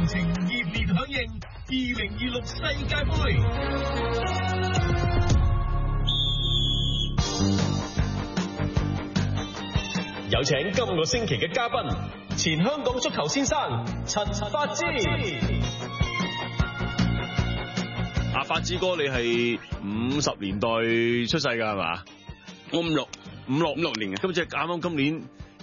情熱烈響應2026世界盃。有請今個星期嘅嘉賓，前香港足球先生陳發枝。 阿發枝哥，你係50年代出世㗎係嘛？ 我56年嘅， 咁即係啱啱今年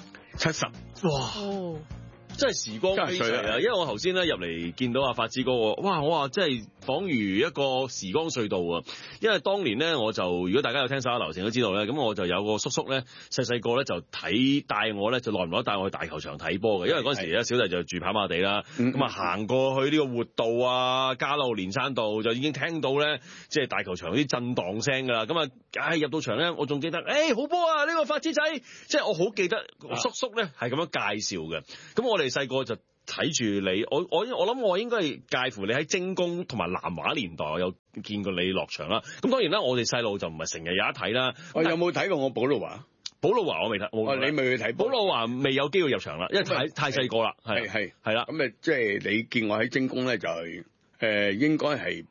70。 哇！真係時光飛逝啊！因為我頭先咧入嚟見到阿發枝哥，哇！我話真係仿如一個時光隧道啊！因為當年咧，如果大家有聽手下留情都知道咧，咁我就有個叔叔咧，細個咧就帶我咧，就耐唔耐帶我去大球場睇波嘅。因為嗰時咧小弟就住跑馬地啦，咁啊行過去呢個活道啊、加路連山道，就已經聽到咧即係大球場啲震盪聲㗎啦。咁啊，入到場咧，我仲記得，好波啊！呢個發枝仔，即係我好記得叔叔咧係咁樣介紹嘅。咁我哋細個就睇住你，我諗我應該係介乎你喺精工同埋南華年代，我有見過你落場啦。咁當然啦，我哋細路就唔係成日有得睇啦。 我有冇睇過我寶路華？ 寶路華我未睇， 你未去睇？ 寶路華未有機會入場啦，因為太細個啦。係啦。 咁即係你見我喺精工咧，就係應該係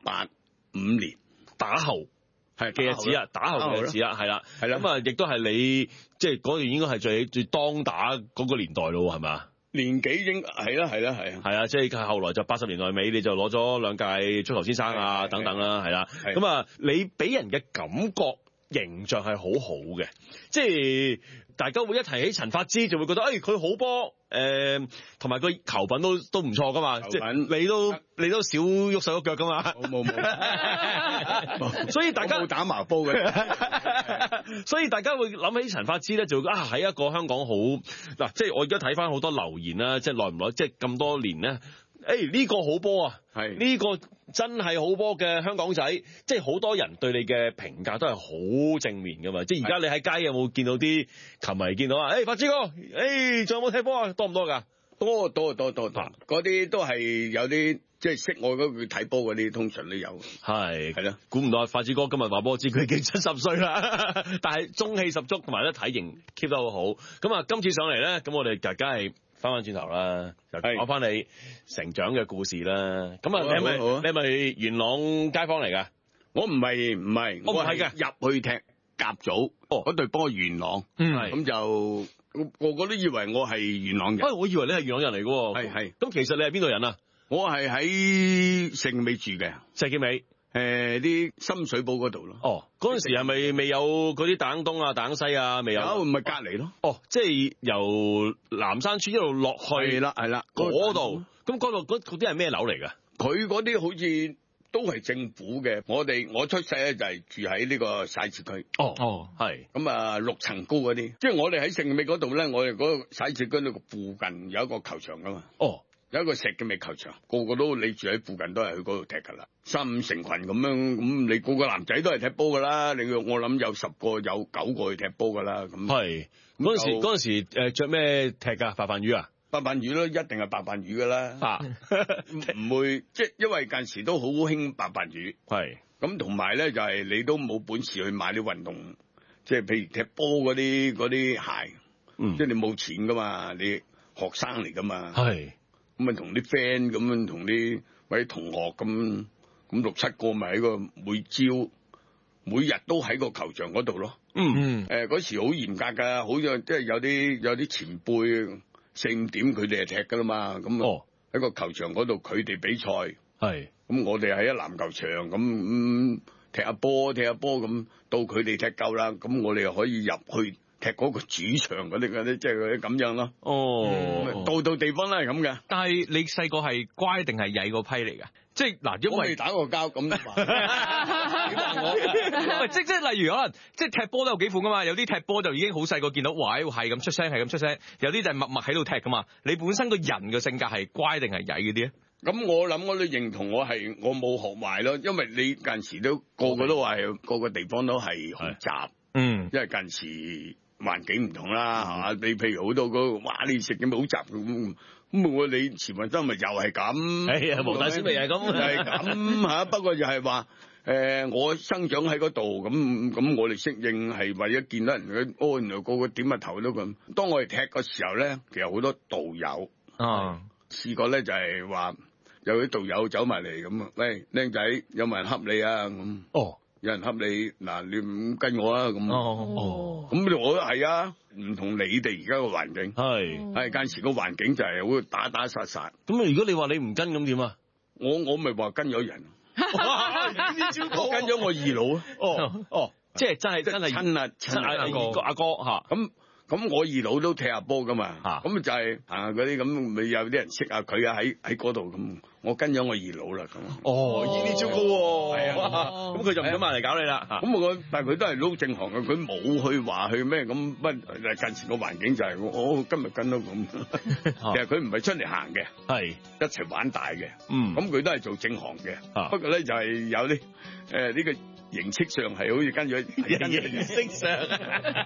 85年打後係嘅日子啊，打後嘅日子啦，係啦。咁啊，亦都係你即係嗰段應該係最當打嗰個年代咯，係咪？ 年紀應係啊， 即係後來就80年代尾，你就攞咗2屆足球先生啊等等啦，係啦。咁啊，你俾人嘅感覺形象係好好嘅，即係大家會一提起陳發枝就會覺得佢好波，同埋個球品都唔錯噶嘛，即係你都少喐手喐腳噶嘛， 冇， 所以大家冇打麻波嘅， 所以大家會諗起陳發枝咧，就喺一個香港好嗱，即係我而家睇翻好多留言啦，即係耐唔耐，即係咁多年咧。呢個好波啊！呢個真係好波嘅香港仔，即係好多人對你嘅評價都係好正面噶嘛。即係而家你喺街有冇見到啲球迷見到啊？發枝哥，仲有冇踢波啊？多唔多㗎？ 多。嗰啲都係有啲即係識我嗰個睇波嗰啲，通常都有。係啦， 估唔到發枝哥今日話波知佢已經70歲啦，但係中氣十足，同埋咧體型 keep 得好好。咁啊，今次上嚟咧，咁我哋梗係翻轉頭啦，就講翻你成長嘅故事啦。咁啊，你係咪元朗街坊嚟㗎？ 我唔係，我係入去踢甲組。嗰隊波元朗，咁就個個都以為我係元朗人。 我以為你係元朗人嚟㗎。係。咁其實你係邊度人啊？ 我係喺石硤尾住嘅。 石硤尾。 啲深水埗嗰度咯。 嗰陣時係咪未有嗰啲大坑東啊、大坑西啊？未有。 唔係隔離咯。 即係由南山村一路落去。係啦。嗰度。咁嗰度嗰啲係咩樓嚟㗎？ 佢嗰啲好似都係政府嘅。我出世咧就係住喺呢個徙置區。 係。咁啊6層高嗰啲，即係我哋喺石硤尾嗰度咧，我哋嗰個徙置區度附近有一個球場㗎嘛。有一個石硤尾球場，個個都你住喺附近都係去嗰度踢㗎啦，3-5成群咁樣，咁你個個男仔都係踢波㗎啦。我諗有10個有9個去踢波㗎啦。咁係嗰陣時著咩踢㗎？白飯魚啊？ 白飯魚咯，一定係白飯魚㗎啦。唔會即係因為近時都好興白飯魚。係咁同埋咧就係你都冇本事去買啲運動，即係譬如踢波嗰啲鞋，即係你冇錢㗎嘛，你學生嚟㗎嘛。係。咁啊，同啲 friend 咁樣，同啲或者同學咁6-7個咪喺個每日都喺個球場嗰度咯。嗰時好嚴格㗎，好似即係有啲前輩4-5點佢哋係踢㗎啦嘛。咁喺個球場嗰度佢哋比賽。係。咁我哋喺籃球場咁踢下波咁，到佢哋踢夠啦，咁我哋又可以入去踢嗰個主場嗰啲，即係嗰啲咁樣咯。到地方都係咁嘅。 但係你細個係乖定係曳嗰批嚟㗎？即係嗱，因為我未打過交咁。 即係例如可能即係踢波都有幾款㗎嘛，有啲踢波就已經好細個見到，哇係咁出聲，有啲就係默默喺度踢㗎嘛。你本身個人嘅性格係乖定係曳嗰啲咧？ 咁我諗我都認同我冇學壞咯，因為你近時都個個都話個個地方都係好雜。因為近時環境唔同啦，係嘛？你譬如好多哇！你食嘅咪好雜咁，你前運生咪又係咁， 黃大仙咪又係咁， 係咁嚇。不過就係話我生長喺嗰度，咁我哋適應係為咗見到人嘅，原來個個點下頭都咁。當我哋踢嘅時候咧，其實好多道友試過咧，就係話有啲道友走埋嚟咁啊，喂，僆仔有冇人恰你啊？咁有人恰你，嗱你唔跟我啊咁。咁我都係啊，唔同你哋而家個環境係間時個環境就係好打打殺殺。 咁如果你話你唔跟咁點啊？ 我咪話跟咗人。我跟咗我二佬啊。 即係真係親阿哥嚇。 咁我二佬都踢下波噶嘛，咁就係嗰啲咁，咪有啲人識下佢啊，喺嗰度咁，我跟咗我二佬啦咁。 呢招高喎，係啊，咁佢就唔敢埋嚟搞你啦。 咁但係佢都係撈正行嘅，佢冇去話去咩咁乜。近時個環境就係我今日跟到咁，其實佢唔係出嚟行嘅，係一齊玩大嘅。咁佢都係做正行嘅，不過咧就係有啲呢個形式上係好似跟咗形式上。